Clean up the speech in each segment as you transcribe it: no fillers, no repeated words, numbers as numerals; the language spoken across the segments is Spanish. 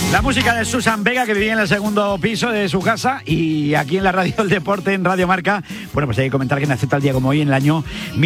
La música de Susan Vega, que vivía en el segundo piso de su casa, y aquí en la radio del deporte, en Radio Marca. Bueno, pues hay que comentar que nació tal día como hoy, en el año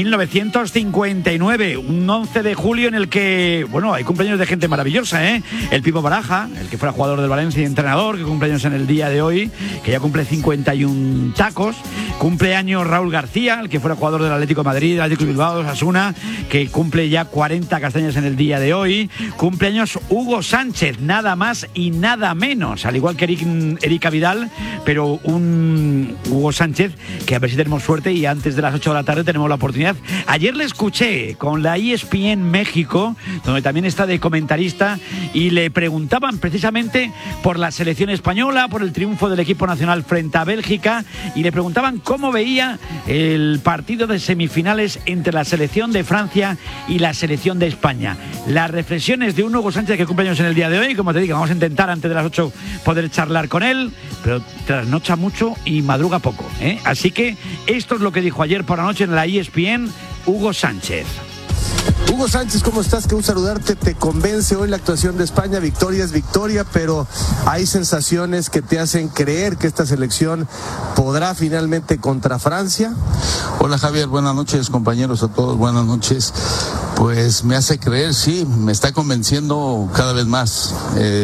1959, un 11 de julio en el que, bueno, hay cumpleaños de gente maravillosa, ¿eh? El Pipo Baraja, el que fuera jugador del Valencia y entrenador, que cumpleaños en el día de hoy, que ya cumple 51 tacos. Cumpleaños Raúl García, el que fuera jugador del Atlético de Madrid, Atlético Bilbao, Osasuna, que cumple ya 40 castañas en el día de hoy. Cumpleaños Hugo Sánchez, nada más y nada menos, al igual que Erika Vidal, pero un Hugo Sánchez que a ver si tenemos suerte y antes de las 8 de la tarde tenemos la oportunidad. Ayer le escuché con la ESPN México, donde también está de comentarista, y le preguntaban precisamente por la selección española, por el triunfo del equipo nacional frente a Bélgica, y le preguntaban cómo veía el partido de semifinales entre la selección de Francia y la selección de España. Las reflexiones de un Hugo Sánchez que cumple años en el día de hoy, como te digo, vamos a intentar antes de las 8 poder charlar con él, pero trasnocha mucho y madruga poco, ¿eh? Así que esto es lo que dijo ayer por la noche en la ESPN Hugo Sánchez. Hugo Sánchez, ¿cómo estás? Qué gusto saludarte. ¿Te convence hoy la actuación de España? Victoria es victoria, pero hay sensaciones que te hacen creer que esta selección podrá finalmente contra Francia. Hola Javier, buenas noches, compañeros a todos, buenas noches. Pues me hace creer, sí, me está convenciendo cada vez más.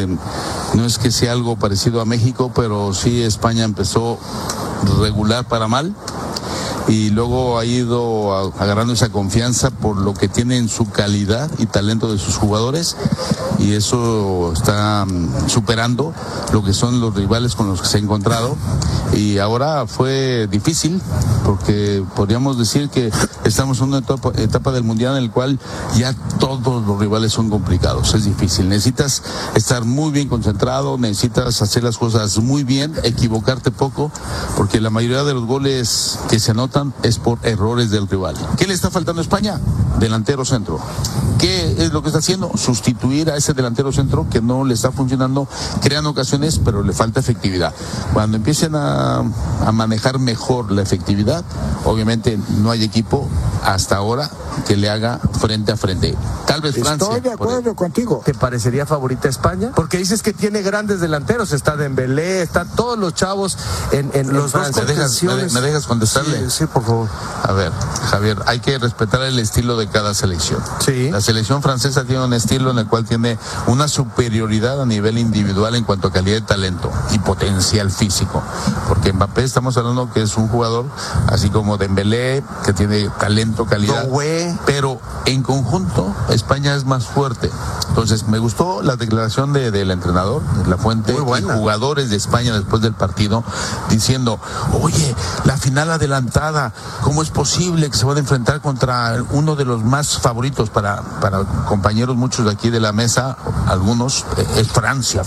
No es que sea algo parecido a México, pero sí España empezó regular para mal, y luego ha ido agarrando esa confianza por lo que tiene en su calidad y talento de sus jugadores, y eso está superando lo que son los rivales con los que se ha encontrado. Y ahora fue difícil porque podríamos decir que estamos en una etapa del mundial en el cual ya todos los rivales son complicados, es difícil, necesitas estar muy bien concentrado, necesitas hacer las cosas muy bien, equivocarte poco, porque la mayoría de los goles que se anotan es por errores del rival. ¿Qué le está faltando a España? Delantero centro. ¿Qué es lo que está haciendo? Sustituir a ese delantero centro que no le está funcionando, crean ocasiones, pero le falta efectividad. Cuando empiecen a manejar mejor la efectividad, obviamente no hay equipo hasta ahora que le haga frente a frente. Tal vez Francia. Estoy de acuerdo contigo. ¿Te parecería favorita España? Porque dices que tiene grandes delanteros, está Dembélé, están todos los chavos en los dos contenciones. ¿Me dejas contestarle? Sí, por favor. A ver, Javier, hay que respetar el estilo de cada selección. Sí. La selección francesa tiene un estilo en el cual tiene una superioridad a nivel individual en cuanto a calidad de talento y potencial físico. Porque Mbappé estamos hablando que es un jugador, así como Dembélé, que tiene talento, calidad. Pero en conjunto, España es más fuerte. Entonces, me gustó la declaración del entrenador, de La Fuente, y jugadores de España después del partido, diciendo, oye, la final adelantada, ¿cómo es posible que se van a enfrentar contra uno de los más favoritos para compañeros, muchos de aquí de la mesa, algunos, es Francia?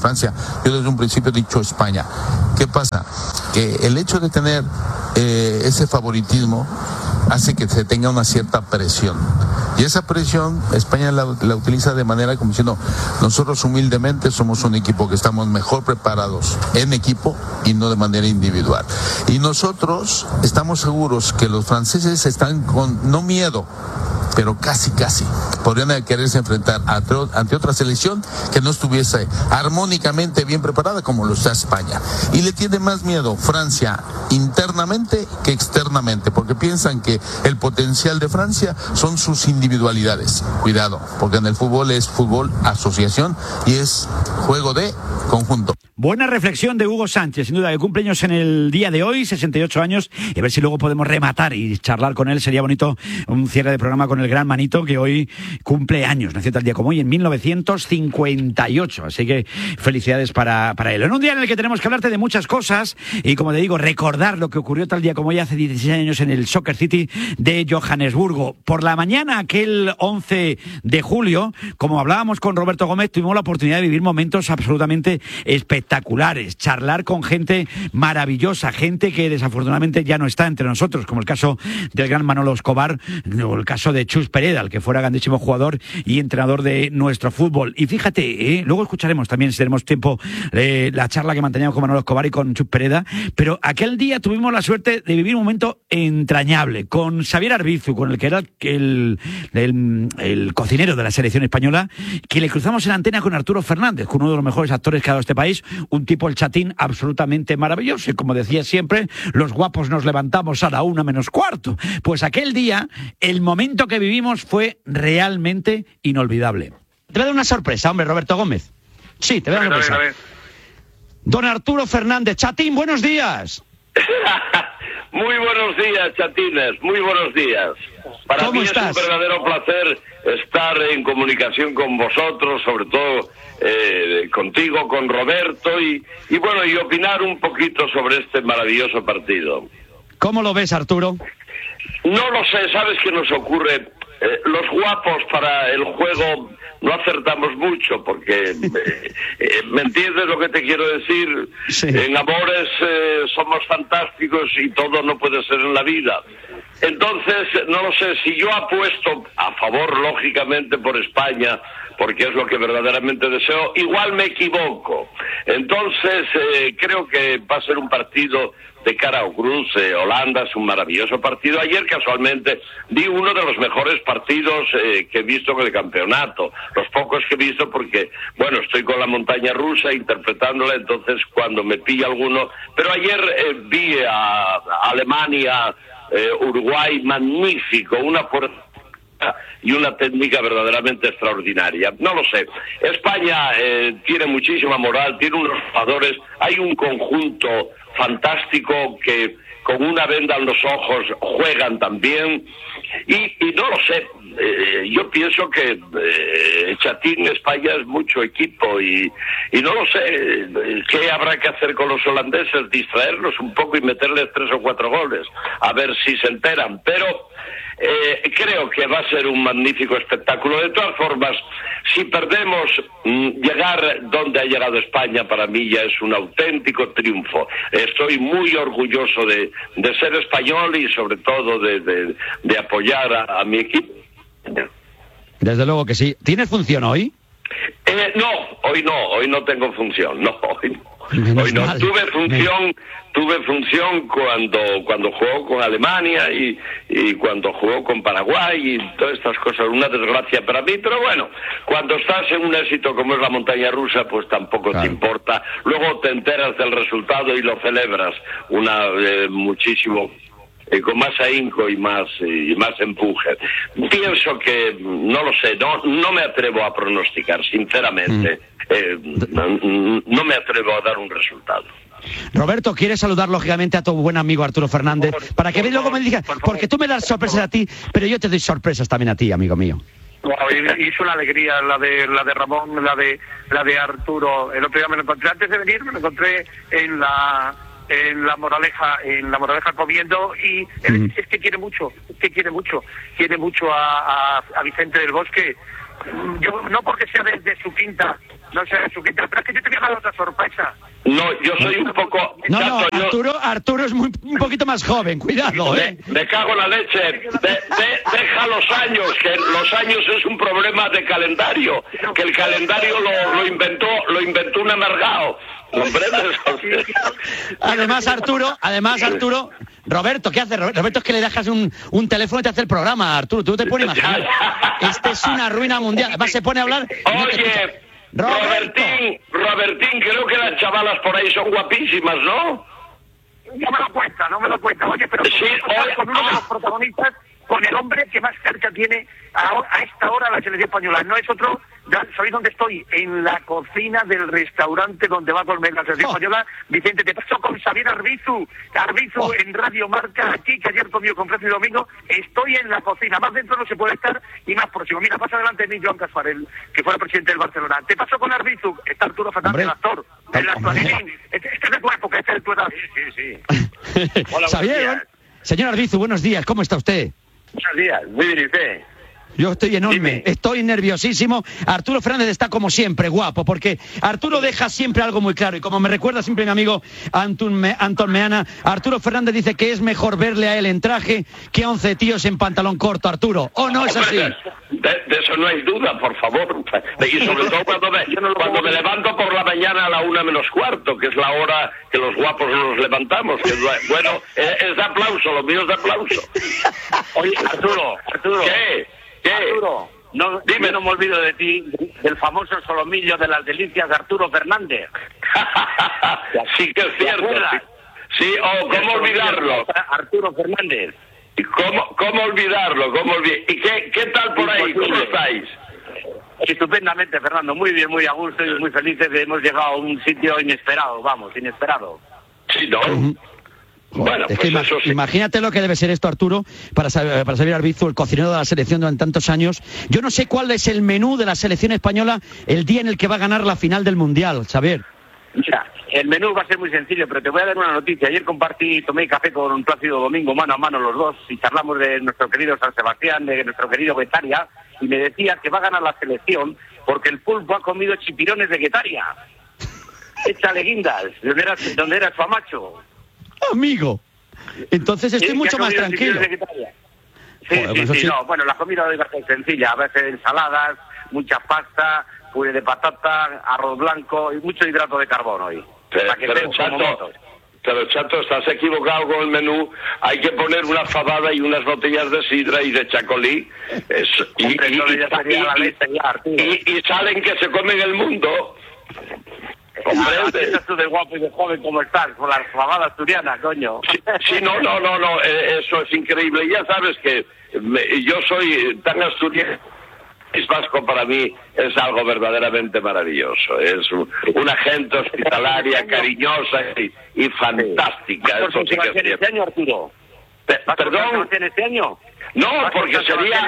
Yo desde un principio he dicho España. ¿Qué pasa? Que el hecho de tener ese favoritismo hace que se tenga una cierta presión. Y esa presión España la utiliza de manera como diciendo, nosotros humildemente somos un equipo que estamos mejor preparados en equipo y no de manera individual. Y nosotros estamos seguros que los franceses están con, no miedo, pero casi, podrían quererse enfrentar ante otra selección que no estuviese armónicamente bien preparada como lo está España. Y le tiene más miedo Francia internamente que externamente, porque piensan que el potencial de Francia son sus individualidades. Cuidado, porque en el fútbol es fútbol asociación y es juego de conjunto. Buena reflexión de Hugo Sánchez, sin duda, que cumpleaños en el día de hoy, 68 años, y a ver si luego podemos rematar y charlar con él. Sería bonito un cierre de programa con el gran Manito, que hoy cumple años, nació tal día como hoy, en 1958, así que felicidades para él. En un día en el que tenemos que hablarte de muchas cosas, y como te digo, recordar lo que ocurrió tal día como hoy hace 16 años en el Soccer City de Johannesburgo. Por la mañana, aquel 11 de julio, como hablábamos con Roberto Gómez, tuvimos la oportunidad de vivir momentos absolutamente espectaculares, charlar con gente maravillosa, gente que desafortunadamente ya no está entre nosotros, como el caso del gran Manolo Escobar, o el caso de Chus Pereda, el que fuera grandísimo jugador y entrenador de nuestro fútbol. Y fíjate, luego escucharemos también, si tenemos tiempo, la charla que manteníamos con Manolo Escobar y con Chus Pereda, pero aquel día tuvimos la suerte de vivir un momento entrañable con Xavier Arbizu, con el que era el cocinero de la selección española, que le cruzamos en antena con Arturo Fernández, con uno de los mejores actores que ha dado este país, un tipo, el Chatín, absolutamente maravilloso. Y como decía siempre, los guapos nos levantamos a la 1:15. Pues aquel día, el momento que vivimos fue realmente inolvidable. Te voy a dar una sorpresa, hombre, Roberto Gómez. Sí, te voy a dar una sorpresa. Don Arturo Fernández. Chatín, buenos días. Muy buenos días, Chatines, muy buenos días. Para mí estás? Es un verdadero placer estar en comunicación con vosotros, sobre todo contigo, con Roberto, y bueno, y opinar un poquito sobre este maravilloso partido. ¿Cómo lo ves, Arturo? No lo sé, ¿sabes qué nos ocurre? Los guapos para el juego no acertamos mucho, porque ¿me entiendes lo que te quiero decir? Sí. En amores somos fantásticos y todo no puede ser en la vida. Entonces, no lo sé, si yo apuesto a favor, lógicamente, por España, porque es lo que verdaderamente deseo, igual me equivoco. Entonces, creo que va a ser un partido de cara a Cruz. Holanda es un maravilloso partido. Ayer, casualmente, vi uno de los mejores partidos que he visto en el campeonato. Los pocos que he visto, porque, bueno, estoy con la montaña rusa interpretándola, entonces cuando me pilla alguno. Pero ayer vi a Alemania, Uruguay, magnífico, una fuerza y una técnica verdaderamente extraordinaria. No lo sé. España tiene muchísima moral, tiene unos jugadores, hay un conjunto fantástico que con una venda en los ojos juegan también, y no lo sé. Yo pienso que Chatín, España es mucho equipo, y no lo sé qué habrá que hacer con los holandeses, distraerlos un poco y meterles 3 o 4 goles, a ver si se enteran, pero creo que va a ser un magnífico espectáculo. De todas formas, si perdemos, llegar donde ha llegado España para mí ya es un auténtico triunfo. Estoy muy orgulloso de ser español y sobre todo de apoyar a mi equipo. Desde luego que sí. ¿Tienes función hoy? No, hoy no tengo función, no, hoy no. Tuve función cuando jugó con Alemania y cuando jugó con Paraguay y todas estas cosas, una desgracia para mí, pero bueno, cuando estás en un éxito como es la montaña rusa, pues tampoco te importa. Luego te enteras del resultado y lo celebras muchísimo, con más ahínco y más empuje. Pienso que, no lo sé, no me atrevo a pronosticar, sinceramente. No me atrevo a dar un resultado. Roberto, ¿quieres saludar lógicamente a tu buen amigo Arturo Fernández? Para que luego me digas, porque tú me das sorpresas a ti, pero yo te doy sorpresas también a ti, amigo mío. Y es una alegría la de Ramón, la de Arturo. El otro día me lo encontré, antes de venir me lo encontré en la Moraleja comiendo, y es que quiere mucho a Vicente del Bosque. Yo no porque sea de su quinta, no sea de su quinta, pero es que yo te voy a dar otra sorpresa. No, yo soy un poco... No, Arturo es un poquito más joven, cuidado, Me cago en la leche. Deja los años, que los años es un problema de calendario, que el calendario lo inventó un amargado. Además Arturo, Roberto, ¿qué hace? Roberto es que le dejas un teléfono y te hace el programa, Arturo, tú no te puedes imaginar. Este es una ruina mundial. Además se pone a hablar... Oye, Robertín, creo que las chavalas por ahí son guapísimas, ¿no? No me lo cuenta. Oye, pero sí, con uno de los protagonistas, con el hombre que más cerca tiene a esta hora la selección española. No es otro. ¿Sabéis dónde estoy? En la cocina del restaurante donde va a comer la selección española. Vicente, te paso con Xavier Arbizu en Radio Marca, aquí, que ayer comió con Francia y Domingo. Estoy en la cocina, más dentro no se puede estar y más próximo. Mira, pasa delante de mí Joan Casfarel, que fue el presidente del Barcelona. Te paso con Arbizu, está Arturo Fernández, el actor, el actualín. Este es de tu época, este es de tu edad. Sí. Hola, Xavier, señor Arbizu, buenos días, ¿cómo está usted? Buenos días, muy bien, ¿y usted? Yo estoy enorme, Dime. estoy nerviosísimo. Arturo Fernández está como siempre, guapo, porque Arturo deja siempre algo muy claro. Y como me recuerda siempre mi amigo Anton Meana, Arturo Fernández dice que es mejor verle a él en traje que a 11 tíos en pantalón corto, Arturo. ¿O no es así? De eso no hay duda, por favor. Y sobre todo cuando me levanto por la mañana a la 1:45, que es la hora que los guapos nos levantamos. Que, bueno, es de aplauso, lo mío es de aplauso. Oye, Arturo. ¿Qué? Arturo, no me olvido de ti, del famoso solomillo de las delicias de Arturo Fernández. Sí que es cierto. Sí, ¿cómo olvidarlo? Arturo Fernández. ¿Cómo olvidarlo? ¿Y qué tal por ahí? ¿Cómo estáis? Estupendamente, Fernando. Muy bien, muy a gusto y muy felices de hemos llegado a un sitio inesperado. Sí, ¿no? Bueno, es pues que eso sí. imagínate lo que debe ser esto, Arturo, para Xavier Arbizu, el cocinero de la selección durante tantos años. Yo no sé cuál es el menú de la selección española el día en el que va a ganar la final del Mundial, Xavier. Mira, el menú va a ser muy sencillo, pero te voy a dar una noticia. Ayer tomé café con un Plácido Domingo, mano a mano los dos, y charlamos de nuestro querido San Sebastián, de nuestro querido Guetaria, y me decía que va a ganar la selección porque el pulpo ha comido chipirones de Guetaria. Échale guindas, donde era Famacho. Amigo, entonces estoy mucho más tranquilo. Sí, no, bueno, la comida hoy va a ser sencilla, a veces ensaladas, mucha pasta, puré de patata, arroz blanco y mucho hidrato de carbono hoy. Pero Chato, estás equivocado con el menú. Hay que poner una fabada y unas botellas de sidra y de chacolí. Y salen que se comen el mundo. Estás tú de guapo y de joven como estás, con las fabadas asturianas, coño. Sí, no, eso es increíble. Ya sabes que yo soy tan asturiano. El Vasco para mí es algo verdaderamente maravilloso. Es una gente hospitalaria, cariñosa y fantástica. Eso sí que es cierto. ¿Este año, Arturo? ¿Perdón? ¿Este año? No, porque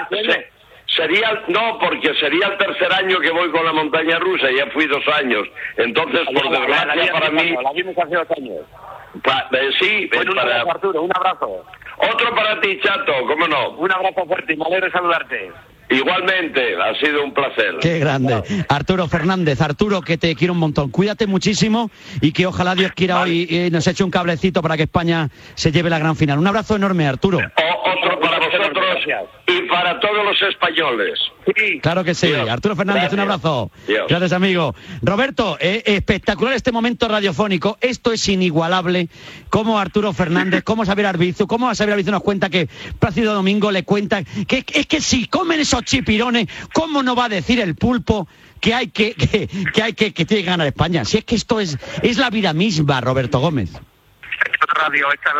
sería el tercer año que voy con la montaña rusa. Ya fui 2 años. Entonces, por desgracia para mí... La vimos hace 2 años. Sí, bueno, un abrazo, Arturo, un abrazo. Otro para ti, Chato, ¿cómo no? Un abrazo fuerte y me alegro de saludarte. Igualmente, ha sido un placer. Qué grande. Arturo Fernández, Arturo, que te quiero un montón. Cuídate muchísimo y que ojalá Dios quiera hoy nos eche un cablecito para que España se lleve la gran final. Un abrazo enorme, Arturo. Otro para vosotros y para todos los españoles. Sí. Claro que sí. Dios. Arturo Fernández, Gracias. un abrazo. Dios. Gracias, amigo. Roberto, espectacular este momento radiofónico. Esto es inigualable. Como Arturo Fernández, como Xavier Arbizu, como Xavier Arbizu nos cuenta que Plácido Domingo le cuenta que es que si comen esos chipirones, ¿cómo no va a decir el pulpo que tiene que ganar España? Si es que esto es la vida misma, Roberto Gómez. Esta es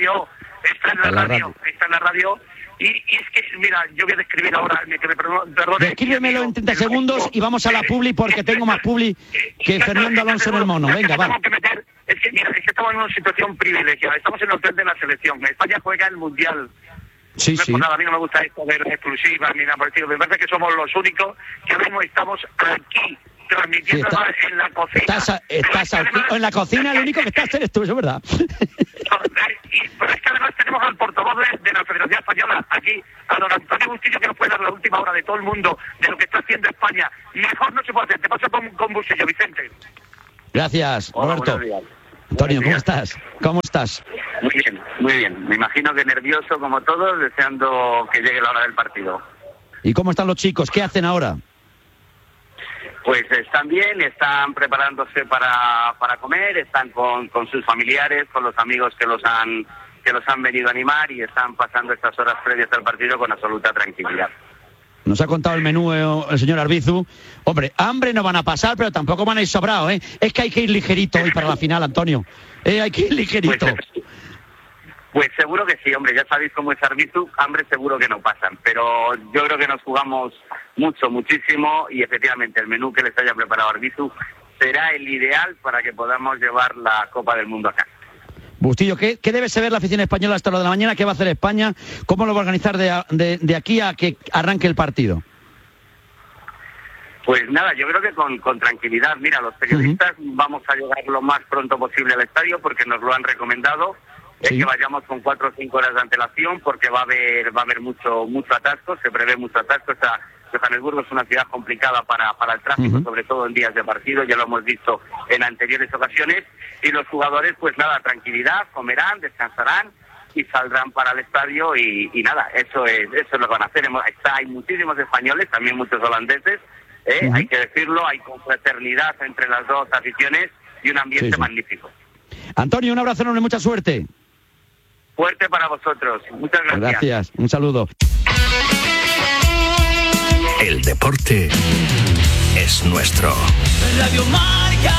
la radio. Y es que, mira, yo voy a describir ahora, que me perdone. Descríbemelo en 30 segundos y vamos a la publi porque tengo más publi que Fernando Alonso en el mono. Venga, va. Es que estamos en una situación privilegiada. Estamos en el hotel de la selección. España juega el Mundial. Sí, no es sí. por nada, a mí no me gusta esto ver exclusivas ni nada por el estilo. Me parece que somos los únicos que ahora mismo estamos aquí transmitiendo en la cocina. En la cocina, el único que estás eres tú, eso es verdad. Pero es que además tenemos al portavoz de la Federación Española aquí, a don Antonio Bustillo, que nos puede dar la última hora de todo el mundo de lo que está haciendo España. Mejor no se puede hacer. Te paso con Bustillo, Vicente. Gracias, Hola, Roberto. buenos días. Antonio, ¿cómo estás? ¿Cómo estás? Muy bien. Me imagino que nervioso como todos, deseando que llegue la hora del partido. ¿Y cómo están los chicos? ¿Qué hacen ahora? Pues están bien, están preparándose para comer, están con sus familiares, con los amigos que los han venido a animar y están pasando estas horas previas al partido con absoluta tranquilidad. Nos ha contado el menú el señor Arbizu. Hombre, hambre no van a pasar, pero tampoco van a ir sobrados, ¿eh? Es que hay que ir ligerito hoy para la final, Antonio. Hay que ir ligerito. Pues seguro que sí, hombre, ya sabéis cómo es Arbizu, hambre seguro que no pasan, pero yo creo que nos jugamos muchísimo y efectivamente el menú que les haya preparado Arbizu será el ideal para que podamos llevar la Copa del Mundo a casa. Bustillo, ¿qué debe saber la afición española hasta lo de la mañana? ¿Qué va a hacer España? ¿Cómo lo va a organizar de aquí a que arranque el partido? Pues nada, yo creo que con tranquilidad. Mira, los periodistas vamos a llegar lo más pronto posible al estadio porque nos lo han recomendado. es que vayamos con 4 o 5 horas de antelación, porque va a haber mucho atasco, se prevé mucho atasco. Johannesburgo es una ciudad complicada para el tráfico, sobre todo en días de partido, ya lo hemos visto en anteriores ocasiones, y los jugadores, pues nada, tranquilidad, comerán, descansarán y saldrán para el estadio y nada, eso es lo que van a hacer. Hay muchísimos españoles, también muchos holandeses, hay que decirlo, hay confraternidad entre las dos aficiones y un ambiente magnífico. Antonio, un abrazo enorme, mucha suerte. Fuerte para vosotros, muchas gracias. Gracias, un saludo. El deporte es nuestro. Radio Marca.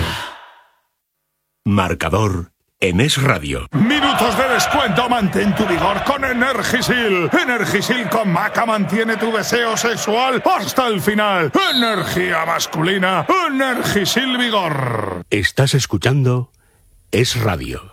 Marcador en Es Radio. Minutos de descuento, mantén tu vigor con Energisil. Energisil con Maca mantiene tu deseo sexual hasta el final. Energía masculina, Energisil Vigor. Estás escuchando Es Radio.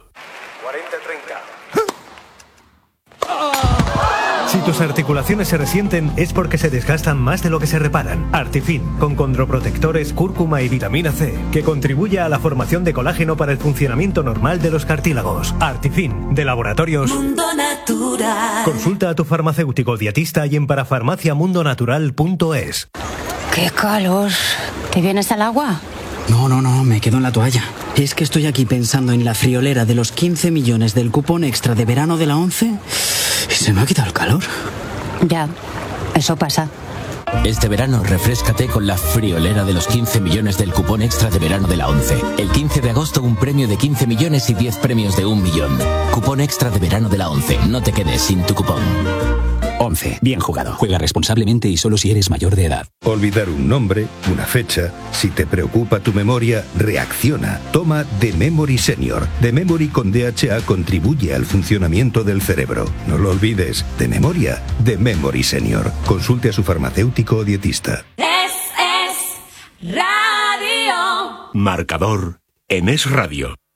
Si tus articulaciones se resienten es porque se desgastan más de lo que se reparan. Artifin, con condroprotectores, cúrcuma y vitamina C, que contribuye a la formación de colágeno para el funcionamiento normal de los cartílagos. Artifin, de Laboratorios Mundo Natural. Consulta a tu farmacéutico dietista y en parafarmaciamundonatural.es. ¡Qué calor! ¿Te vienes al agua? No, me quedo en la toalla. Es que estoy aquí pensando en la friolera de los 15 millones del cupón extra de verano de la 11 y se me ha quitado el calor. Ya, eso pasa. Este verano refréscate con la friolera de los 15 millones del cupón extra de verano de la 11. El 15 de agosto un premio de 15 millones y 10 premios de 1 millón. Cupón extra de verano de la 11. No te quedes sin tu cupón. 11. Bien jugado. Juega responsablemente y solo si eres mayor de edad. Olvidar un nombre, una fecha. Si te preocupa tu memoria, reacciona. Toma The Memory Senior. The Memory con DHA contribuye al funcionamiento del cerebro. No lo olvides. De memoria, The Memory Senior. Consulte a su farmacéutico o dietista. Es Radio. Marcador en Es Radio.